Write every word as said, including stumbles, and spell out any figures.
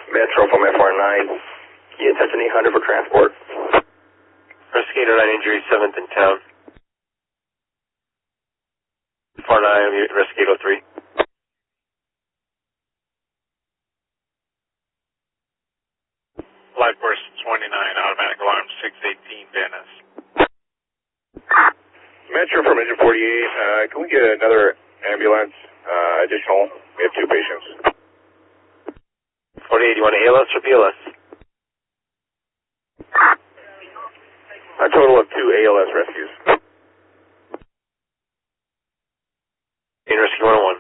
Metro from F R nine. Can you touch an eight hundred for transport? Investigator nine injury, seventh in town. F R nine, Investigator three. Life Force twenty-nine, automatic alarm six eighteen, Van Ness. Metro from engine forty-eight, uh, can we get another ambulance, uh, additional? We have two patients. forty-eight, you want A L S or B L S? A total of two A L S rescues. In rescue one oh one.